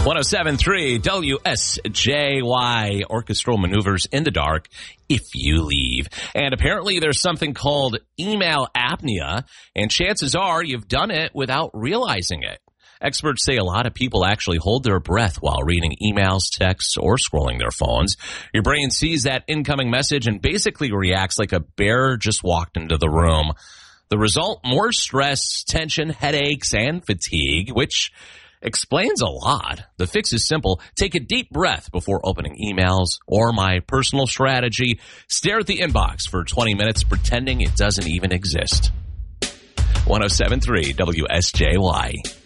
107.3 WSJY, orchestral maneuvers in the dark if you leave. And apparently there's something called email apnea, and chances are you've done it without realizing it. Experts say a lot of people actually hold their breath while reading emails, texts, or scrolling their phones. Your brain sees that incoming message and basically reacts like a bear just walked into the room. The result, more stress, tension, headaches, and fatigue, which explains a lot. The fix is simple. Take a deep breath before opening emails, or my personal strategy, stare at the inbox for 20 minutes pretending it doesn't even exist. 107.3 WSJY.